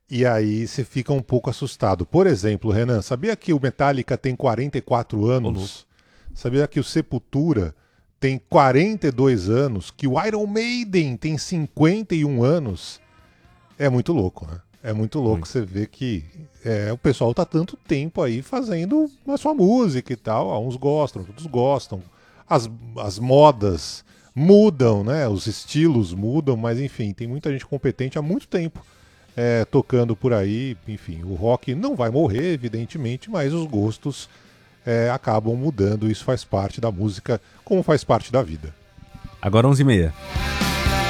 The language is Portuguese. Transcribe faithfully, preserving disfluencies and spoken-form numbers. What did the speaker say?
E aí você fica um pouco assustado. Por exemplo, Renan, sabia que o Metallica tem quarenta e quatro Ô, louco. anos? Sabia que o Sepultura tem quarenta e dois anos? Que o Iron Maiden tem cinquenta e um anos? É muito louco, né? É muito louco Muito. você ver que é, o pessoal tá tanto tempo aí fazendo a sua música e tal. Ah, uns gostam, outros gostam. As, as modas mudam, né? Os estilos mudam, mas enfim, tem muita gente competente há muito tempo é, tocando por aí. Enfim, o rock não vai morrer, evidentemente, mas os gostos é, acabam mudando. Isso faz parte da música, como faz parte da vida. Agora onze e meia.